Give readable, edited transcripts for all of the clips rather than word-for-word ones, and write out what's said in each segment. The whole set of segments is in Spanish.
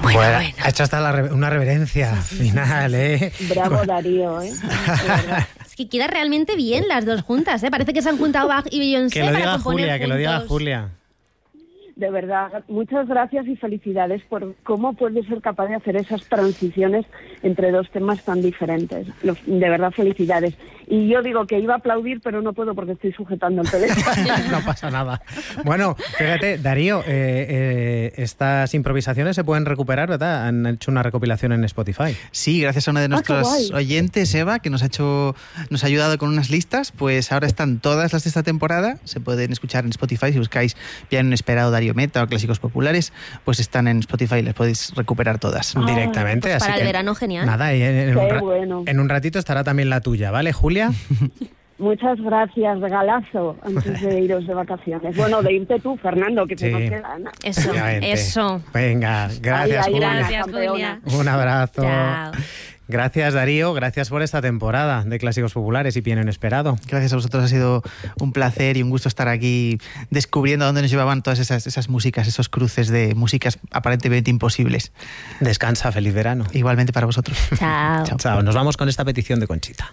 Bueno. Ha hecho hasta una reverencia final, ¿eh? Bravo, Darío, ¿eh? Es que queda realmente bien las dos juntas, ¿eh? Parece que se han juntado Bach y Beyoncé Que lo para diga componer Julia, que lo diga juntos. Julia. De verdad, muchas gracias y felicidades por cómo puedes ser capaz de hacer esas transiciones entre dos temas tan diferentes. De verdad, felicidades. Y yo digo que iba a aplaudir, pero no puedo porque estoy sujetando el teléfono. No pasa nada. Bueno, fíjate, Darío, estas improvisaciones se pueden recuperar, ¿verdad? Han hecho una recopilación en Spotify. Sí, gracias a uno de nuestros oyentes, Eva, que nos ha ayudado con unas listas, pues ahora están todas las de esta temporada, se pueden escuchar en Spotify. Si buscáis Piano Inesperado, Darío Meta o Clásicos Populares, pues están en Spotify, las podéis recuperar todas. Directamente. Pues así para el que, verano, genial. Nada, y Bueno. en un ratito estará también la tuya, ¿vale, Julia? Muchas gracias, regalazo, antes de iros de vacaciones. Bueno, de irte tú, Fernando, que Sí. te nos queda, Ana. Eso, Obviamente. eso. Venga, gracias, Ay, Julia. Gracias, campeona. Julia. Un abrazo. Chao. Gracias, Darío. Gracias por esta temporada de Clásicos Populares y Piano Inesperado. Gracias a vosotros, ha sido un placer y un gusto estar aquí descubriendo a dónde nos llevaban todas esas músicas, esos cruces de músicas aparentemente imposibles. Descansa, feliz verano. Igualmente para vosotros. Chao. Chao. Nos vamos con esta petición de Conchita.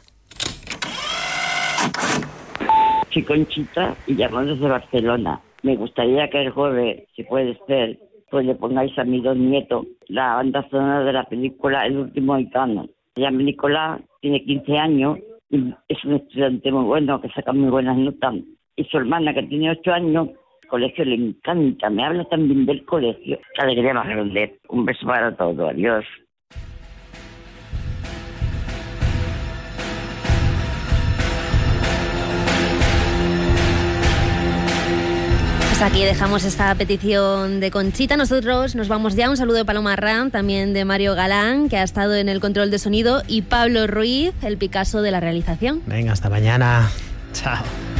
Soy Conchita y llamo desde Barcelona. Me gustaría que el jueves, si puede ser, pues le pongáis a mi don nieto la banda sonora de la película El último gitano. Se llama Nicolás, tiene 15 años y es un estudiante muy bueno que saca muy buenas notas. Y su hermana, que tiene 8 años, el colegio le encanta, me habla también del colegio. Qué alegría más grande. Un beso para todo, adiós. Pues aquí dejamos esta petición de Conchita. Nosotros nos vamos ya. Un saludo de Paloma Ram, también de Mario Galán, que ha estado en el control de sonido, y Pablo Ruiz, el Picasso de la realización. Venga, hasta mañana. Chao.